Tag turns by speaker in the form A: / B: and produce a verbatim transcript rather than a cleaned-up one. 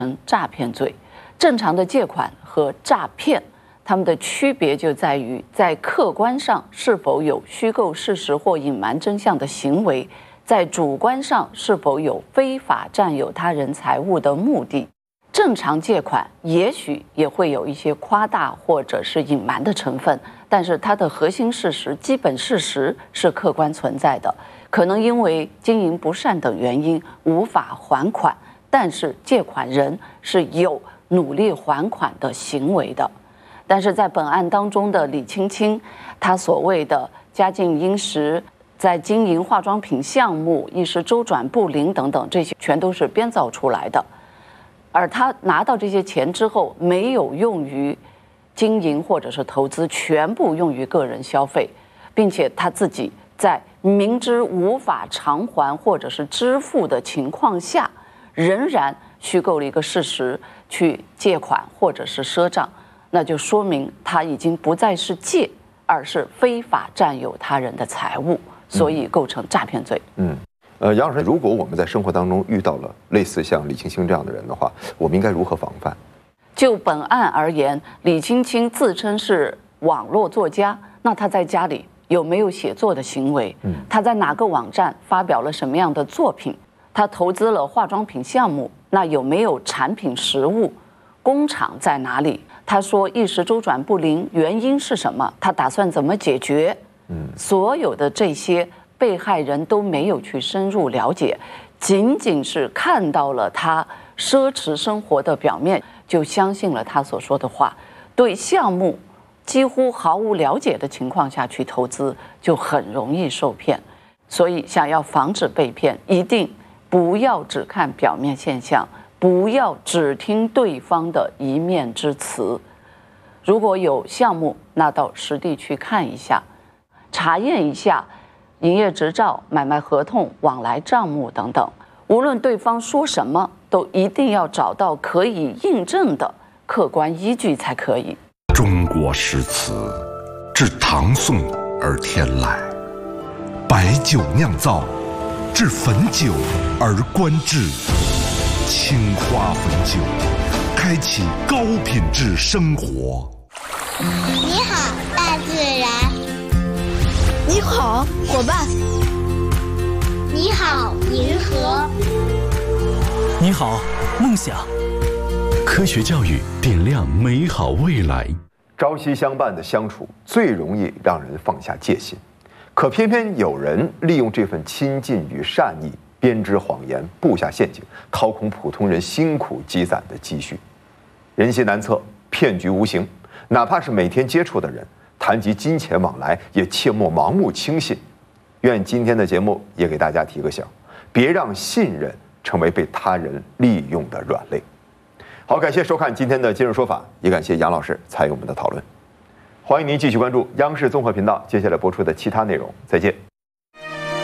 A: 成诈骗罪。正常的借款和诈骗，它们的区别就在于在客观上是否有虚构事实或隐瞒真相的行为，在主观上是否有非法占有他人财物的目的。正常借款也许也会有一些夸大或者是隐瞒的成分，但是它的核心事实、基本事实是客观存在的。可能因为经营不善等原因无法还款，但是借款人是有努力还款的行为的。但是在本案当中的李青青，他所谓的家境殷实，在经营化妆品项目一时周转不灵等等，这些全都是编造出来的。而他拿到这些钱之后，没有用于经营或者是投资，全部用于个人消费，并且他自己在明知无法偿还或者是支付的情况下，仍然虚构了一个事实去借款或者是赊账，那就说明他已经不再是借，而是非法占有他人的财物，所以构成诈骗罪。
B: 嗯。呃，杨老师，如果我们在生活当中遇到了类似像李青青这样的人的话，我们应该如何防范？
A: 就本案而言，李青青自称是网络作家，那他在家里有没有写作的行为？嗯，他在哪个网站发表了什么样的作品？他投资了化妆品项目，那有没有产品实物？工厂在哪里？他说一时周转不灵，原因是什么？他打算怎么解决？嗯，所有的这些被害人都没有去深入了解，仅仅是看到了他奢侈生活的表面，就相信了他所说的话，对项目几乎毫无了解的情况下去投资，就很容易受骗。所以想要防止被骗，一定不要只看表面现象，不要只听对方的一面之词。如果有项目，那到实地去看一下，查验一下营业执照、买卖合同、往来账目等等，无论对方说什么，都一定要找到可以印证的客观依据才可以。
C: 中国诗词自唐宋而天来，白酒酿造，至汾酒而观之。青花汾酒，开启高品质生活。
D: 你好，大自然。
E: 你好，伙伴。
D: 你好，银河。
F: 你好，梦想。
G: 科学教育点亮美好未来。
B: 朝夕相伴的相处，最容易让人放下戒心，可偏偏有人利用这份亲近与善意，编织谎言，布下陷阱，掏空普通人辛苦积攒的积蓄。人心难测，骗局无形，哪怕是每天接触的人，谈及金钱往来，也切莫盲目轻信。愿今天的节目也给大家提个醒，别让信任成为被他人利用的软肋。好，感谢收看今天的今日说法，也感谢杨老师参与我们的讨论。欢迎您继续关注央视综合频道接下来播出的其他内容，再见。